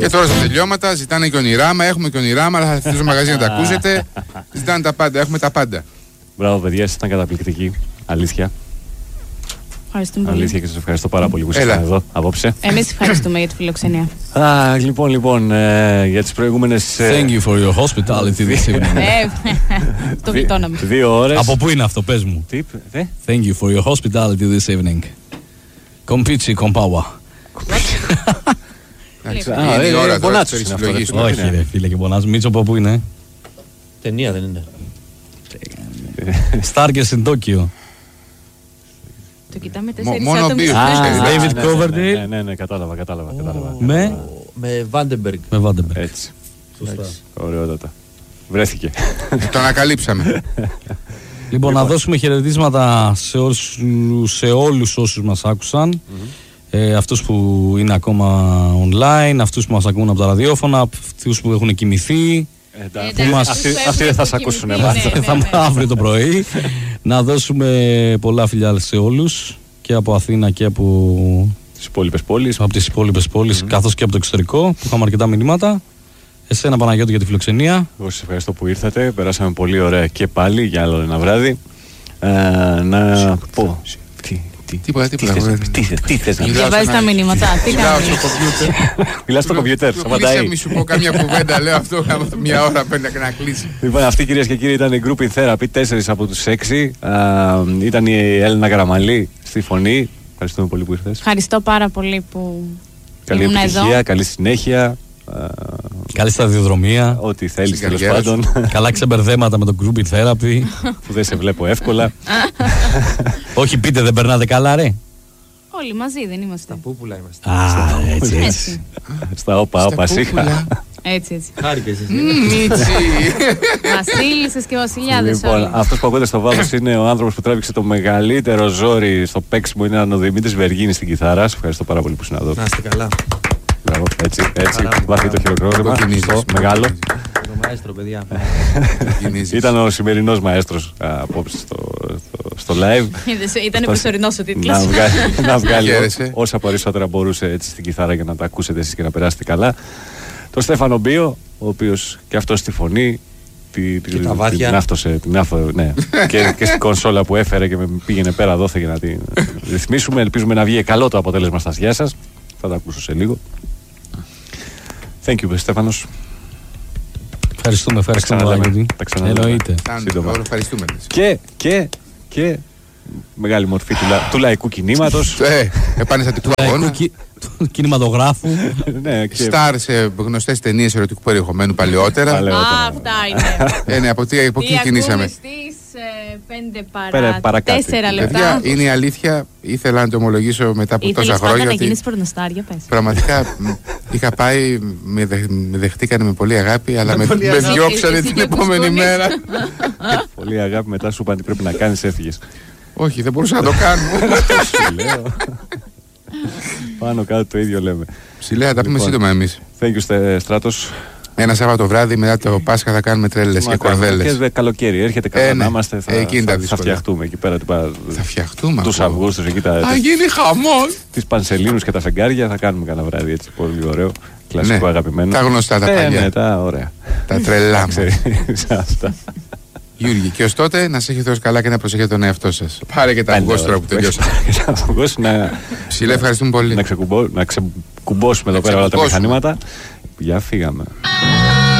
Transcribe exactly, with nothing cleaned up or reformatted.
Και τώρα στα τελειώματα ζητάνε και ονειράμα. Έχουμε και ονειράμα, αλλά θα έρθετε στο μαγαζί να τα ακούσετε. Ζητάνε τα πάντα, έχουμε τα πάντα. Μπράβο, παιδιά, ήσασταν καταπληκτικοί. Αλήθεια. Ευχαριστούμε Αλήθεια πολύ. και σας ευχαριστώ πάρα πολύ που ήσασταν εδώ απόψε. Εμείς ευχαριστούμε για τη φιλοξενία. Α, λοιπόν, λοιπόν, ε, για τις προηγούμενες. Ε, Thank you for your hospitality this evening. Ε, το γλιτώναμε. Δύο ώρες. Από πού είναι αυτό, πες μου. Τι, δε? Thank you for your hospitality this evening. Κομπίτσι, κομπάουα. Α, Είναι η ε, ώρα ε, τώρα Μπονάτσος της είναι περισυλλογής. αυτό, Όχι, ρε φίλε, και πονάς. Μίτσο, από πού είναι. Ταινία δεν είναι. Στάρκες in Tokyo. Το κοιτάμε Μο- τέσσερις μόνο άτομοι μπύρ. στο Α, πλαίσιο. David ναι, Coverdale. Ναι, ναι, ναι, κατάλαβα, κατάλαβα. κατάλαβα. Με, Με Βάντεμπεργκ. με Βάντεμπεργκ. Έτσι. Σωστά. Ωραιότατα. Βρέθηκε. Το ανακαλύψαμε. Λοιπόν, να δώσουμε χαιρετίσματα σε, όσους, σε όλους όσους μας άκουσαν. Ε, αυτούς που είναι ακόμα online, αυτούς που μας ακούν από τα ραδιόφωνα, αυτούς που έχουν κοιμηθεί. Εντάξει, Εντάξει, αυτοί- αυτούς που Αυτοί δεν θα έχουν σε ακούσουν κοιμηθεί, εμάς. ναι, ναι. Θα είμαι αύριο το πρωί. Να δώσουμε πολλά φιλιά σε όλους και από Αθήνα και από, Στις υπόλοιπες πόλεις. από τις υπόλοιπες πόλεις, καθώς και από το εξωτερικό που είχαμε αρκετά μηνύματα. Εσένα, Παναγιώτη, για τη φιλοξενία. Εγώ σας ευχαριστώ που ήρθατε. Περάσαμε πολύ ωραία και πάλι για άλλο ένα βράδυ. Ε, να πω. Τι, τι, Τίποτα, τι τίποτα, θες- αγόρι. τι θες- Τι θες να πεις. Μιλάω Διαβάζει σαν τα να- μηνύματα. Τι Μιλάω κάνεις. στο κομπιούτερ. Μιλάς στο κομπιούτερ, Κλείσε, σταματάει. μη σου πω καμιά κουβέντα, λέω αυτό. Γάμο το μια ώρα πέντε και να κλείσει. Λοιπόν, αυτή, κυρίες και κύριοι, ήταν η Group in Therapy, τέσσερις από τους έξι. Α, ήταν η Έλληνα Καραμαλή στη φωνή. Ευχαριστούμε πολύ που ήρθες. Ευχαριστώ πάρα πολύ που Καλή ήμουν επιτυχία, εδώ. καλή συνέχεια. Α, Καλή σταδιοδρομία. ό,τι θέλεις, Στην τέλος καριέρα πάντων. Καλά ξεμπερδέματα με το group in therapy. Που δεν σε βλέπω εύκολα. Όχι, πείτε, δεν περνάτε καλά, ρε. Όλοι μαζί δεν είμαστε. Τα πούπουλα είμαστε. Α, έτσι, έτσι. Έτσι, Στα όπα, όπα, Στα σίχα. πούπουλα. έτσι, έτσι. Χάρηκες εσύ. Μίτσι. Βασίλισσες και βασιλιάδες Λοιπόν, όλοι. αυτός που ακούτε στο βάθος είναι ο άνθρωπος που τράβηξε το μεγαλύτερο ζόρι στο παίξιμο. Είναι ο Δημήτρης Βεργίνης στην κιθάρα. Σε ευχαριστώ πάρα πολύ που ήσουν εδώ. Να είστε καλά. Μπράβο, έτσι, έτσι. Χαρά μου. Βάθη το χειροκρότημα. Το κινήσεις, Σωστό, το μεγάλο. κινήσεις. Το μαέστρο, παιδιά. Κινήσεις. Ήταν ο σημερινός μαέστρος α, απόψε στο, στο, στο live. Είδες, Ήταν προσωρινός ο να τίτλος. βγάλει, να βγάλει Χαίρεσαι. όσα περισσότερα μπορούσε έτσι στην κιθάρα για να τα ακούσετε εσείς και να περάσετε καλά. Το Στέφανο Μπίο, ο οποίος και αυτός στη φωνή τη, τη, τα βάθια. την άφτωσε, την άφω, ναι, και, και στην κονσόλα που έφερε και με πήγαινε πέρα δόθε για να την ρυθμίσουμε. Ελπίζουμε να βγει καλό το αποτέλεσμα στα αυτιά σας. Θα τα ακούσω σε λίγο. Thank you, Στέφανος. Ευχαριστούμε, ευχαριστούμε. ξαναλέμε. Παναγιώτη. Τα ξαναλέμε. Εννοείται. Φτάνουν, σύντομα. τώρα ευχαριστούμε. Και, και, και μεγάλη μορφή του, λα- του λαϊκού κινήματος. Ε, επανεστατικού Λαϊκού αγώνα. κι- του κινηματογράφου. Ναι, και Στάρ σε γνωστές ταινίες ερωτικού περιεχομένου παλαιότερα. παλαιότερα. Α, αυτά είναι. Ε, ναι, από τι- από Τι εκεί ακούμε κινήσαμε. στις ε, πέντε Πέρα- παρά παρακάτω. τέσσερα Παιδιά, λεπτά. είναι η αλήθεια. Ήθελα να το ομολογήσω μετά από Ήθελες τόσα πάντα χρόνια. να Ότι γίνεις πορνοστάρια, πες. πραγματικά μ, είχα πάει, με, δε, με δεχτήκανε με πολύ αγάπη, αλλά με, πολύ με αγάπη. διώξανε Εσύ την και επόμενη τους μέρα. πολύ αγάπη μετά σου είπαν τι πρέπει να κάνεις, έφυγες. Όχι, δεν μπορούσα να το κάνω. Σου λέω. Πάνω κάτω το ίδιο λέμε. Ψηλέα, τα πούμε Λοιπόν. σύντομα εμείς. Thank you, Στε- Στράτος. Ένα Σάββατο βράδυ μετά το Πάσχα θα κάνουμε τρέλες και κορδέλες. Και δε- καλοκαίρι, έρχεται καλά Ε, ναι. να είμαστε. Θα, Ε, εκεί είναι τα θα, θα δύσκολα. φτιαχτούμε εκεί πέρα. Θα φτιαχτούμε. Τους ακούω. Αυγούστους εκεί τα, Θα γίνει χαμός. τις πανσελίνους και τα φεγγάρια θα κάνουμε κανένα βράδυ έτσι πολύ ωραίο. Κλασικό Ναι. αγαπημένο. Τα γνωστά, τα Ε, παλιά. Ναι, τα ωραία. Τα τρελά μας. Ξέρεις, αυτά. Γιώργη, και ως τότε να σε έχει Θεός καλά και να προσέχετε τον εαυτό σας. Πάρε και τα Πέντε αυγός τώρα ώρες. που τελειώσαμε. Τα αυγούς να, Ψηλέ, ευχαριστούμε πολύ. να, ξεκουμπώ, να ξεκουμπώσουμε εδώ πέρα όλα τα ξεκουμπώσουμε. μηχανήματα. Για φύγαμε.